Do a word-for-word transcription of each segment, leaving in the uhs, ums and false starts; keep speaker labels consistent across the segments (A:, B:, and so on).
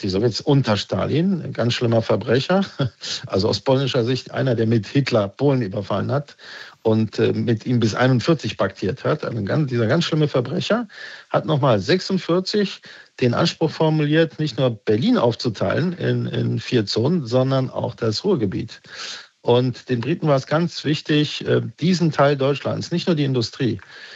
A: die Sowjets unter Stalin, ein ganz schlimmer Verbrecher. Also aus polnischer Sicht einer, der mit Hitler Polen überfallen hat und äh, mit ihm bis einundvierzig paktiert hat. Ein ganz, dieser ganz schlimme Verbrecher hat nochmal sechsundvierzig den Anspruch formuliert, nicht nur Berlin aufzuteilen in, in vier Zonen, sondern auch das Ruhrgebiet. Und den Briten war es ganz wichtig, diesen Teil Deutschlands, nicht nur die Industrie,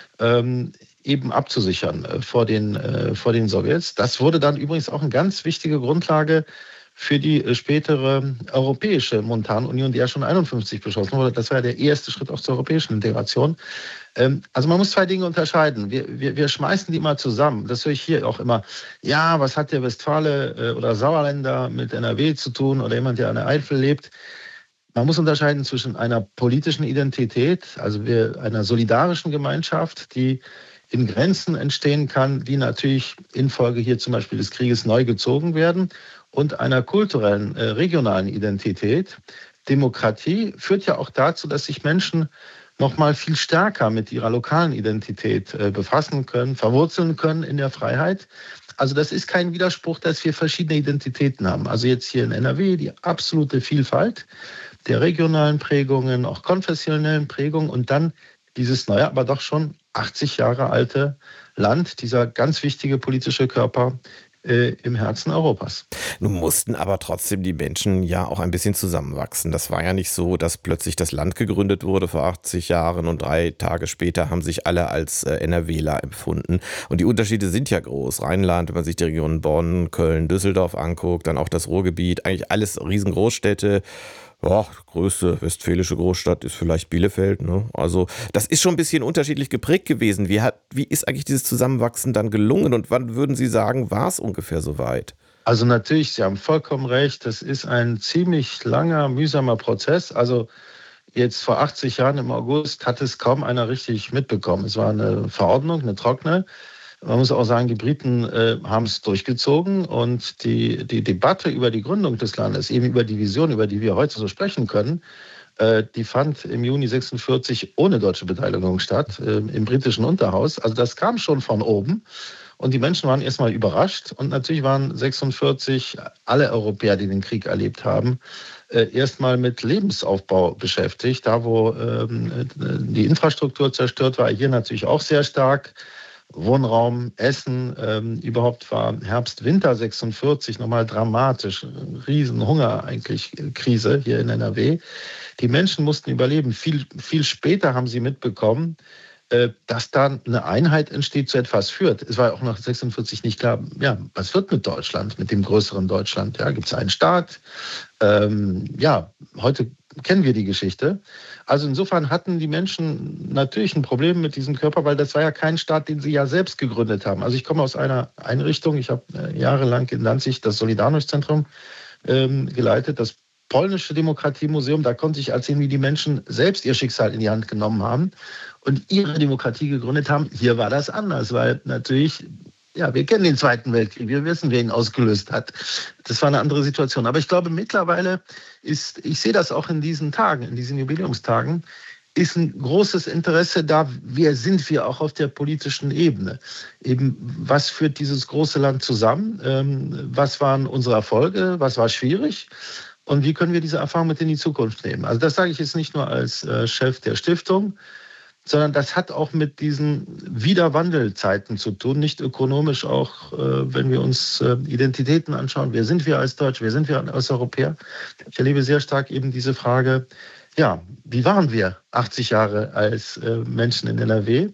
A: eben abzusichern vor den, vor den Sowjets. Das wurde dann übrigens auch eine ganz wichtige Grundlage für die spätere europäische Montanunion, die ja schon einundfünfzig beschlossen wurde. Das war ja der erste Schritt auch zur europäischen Integration. Also man muss zwei Dinge unterscheiden. Wir, wir, wir schmeißen die mal zusammen. Das höre ich hier auch immer. Ja, was hat der Westfale oder Sauerländer mit N R W zu tun oder jemand, der an der Eifel lebt? Man muss unterscheiden zwischen einer politischen Identität, also wir, einer solidarischen Gemeinschaft, die in Grenzen entstehen kann, die natürlich infolge hier zum Beispiel des Krieges neu gezogen werden, und einer kulturellen, äh, regionalen Identität. Demokratie führt ja auch dazu, dass sich Menschen noch mal viel stärker mit ihrer lokalen Identität äh, befassen können, verwurzeln können in der Freiheit. Also das ist kein Widerspruch, dass wir verschiedene Identitäten haben. Also jetzt hier in N R W die absolute Vielfalt der regionalen Prägungen, auch konfessionellen Prägungen und dann dieses neue, aber doch schon achtzig Jahre alte Land, dieser ganz wichtige politische Körper äh, im Herzen Europas.
B: Nun mussten aber trotzdem die Menschen ja auch ein bisschen zusammenwachsen. Das war ja nicht so, dass plötzlich das Land gegründet wurde vor achtzig Jahren und drei Tage später haben sich alle als äh, NRWler empfunden. Und die Unterschiede sind ja groß. Rheinland, wenn man sich die Regionen Bonn, Köln, Düsseldorf anguckt, dann auch das Ruhrgebiet, eigentlich alles Riesengroßstädte. Ja, größte westfälische Großstadt ist vielleicht Bielefeld. Ne? Also das ist schon ein bisschen unterschiedlich geprägt gewesen. Wie, hat, wie ist eigentlich dieses Zusammenwachsen dann gelungen und wann würden Sie sagen, war es ungefähr so weit?
A: Also natürlich, Sie haben vollkommen recht, das ist ein ziemlich langer, mühsamer Prozess. Also jetzt vor achtzig Jahren im August hat es kaum einer richtig mitbekommen. Es war eine Verordnung, eine trockene. Man muss auch sagen, die Briten äh, haben es durchgezogen und die, die Debatte über die Gründung des Landes, eben über die Vision, über die wir heute so sprechen können, äh, die fand im Juni sechsundvierzig ohne deutsche Beteiligung statt, äh, im britischen Unterhaus. Also das kam schon von oben und die Menschen waren erstmal überrascht und natürlich waren sechsundvierzig alle Europäer, die den Krieg erlebt haben, äh, erstmal mit Lebensaufbau beschäftigt, da wo ähm, die Infrastruktur zerstört war, hier natürlich auch sehr stark. Wohnraum, Essen, ähm, überhaupt war Herbst-Winter sechsundvierzig nochmal dramatisch, Riesenhunger eigentlich, Krise hier in N R W. Die Menschen mussten überleben. Viel, viel später haben sie mitbekommen, äh, dass da eine Einheit entsteht, zu etwas führt. Es war auch nach sechsundvierzig nicht klar, ja, was wird mit Deutschland, mit dem größeren Deutschland? Ja, gibt es einen Staat? Ähm, ja, heute kennen wir die Geschichte. Also insofern hatten die Menschen natürlich ein Problem mit diesem Körper, weil das war ja kein Staat, den sie ja selbst gegründet haben. Also ich komme aus einer Einrichtung, ich habe äh, jahrelang in Danzig das Solidarność-Zentrum ähm, geleitet, das polnische Demokratiemuseum. Da konnte ich erzählen, wie die Menschen selbst ihr Schicksal in die Hand genommen haben und ihre Demokratie gegründet haben. Hier war das anders, weil natürlich... Ja, wir kennen den Zweiten Weltkrieg, wir wissen, wer ihn ausgelöst hat. Das war eine andere Situation. Aber ich glaube, mittlerweile ist, ich sehe das auch in diesen Tagen, in diesen Jubiläumstagen, ist ein großes Interesse da, wer sind wir auch auf der politischen Ebene? Eben, was führt dieses große Land zusammen? Ähm, was waren unsere Erfolge? Was war schwierig? Und wie können wir diese Erfahrung mit in die Zukunft nehmen? Also das sage ich jetzt nicht nur als äh, Chef der Stiftung, sondern das hat auch mit diesen Wiederwandelzeiten zu tun, nicht ökonomisch auch, äh, wenn wir uns äh, Identitäten anschauen. Wer sind wir als Deutsche, wer sind wir als Europäer? Ich erlebe sehr stark eben diese Frage, ja, wie waren wir achtzig Jahre als äh, Menschen in N R W?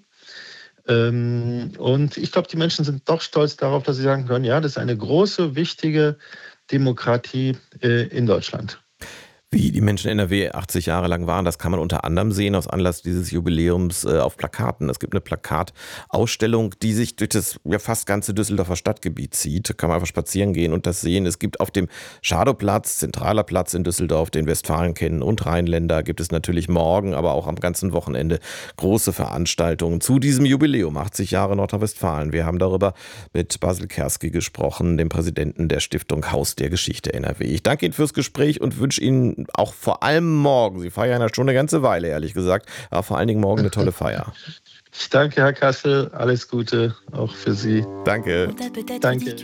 A: Ähm, und ich glaube, die Menschen sind doch stolz darauf, dass sie sagen können, ja, das ist eine große, wichtige Demokratie äh, in Deutschland.
B: Wie die Menschen in N R W achtzig Jahre lang waren, das kann man unter anderem sehen aus Anlass dieses Jubiläums äh, auf Plakaten. Es gibt eine Plakatausstellung, die sich durch das ja, fast ganze Düsseldorfer Stadtgebiet zieht. Da kann man einfach spazieren gehen und das sehen. Es gibt auf dem Schadowplatz, zentraler Platz in Düsseldorf, den Westfalen kennen und Rheinländer, gibt es natürlich morgen, aber auch am ganzen Wochenende große Veranstaltungen zu diesem Jubiläum, achtzig Jahre Nordrhein-Westfalen. Wir haben darüber mit Basil Kerski gesprochen, dem Präsidenten der Stiftung Haus der Geschichte N R W. Ich danke Ihnen fürs Gespräch und wünsche Ihnen auch vor allem morgen, Sie feiern ja schon eine ganze Weile, ehrlich gesagt, aber vor allen Dingen morgen eine tolle Feier.
A: Ich danke, Herr Kassel. Alles Gute auch für Sie.
B: Danke.
A: Danke.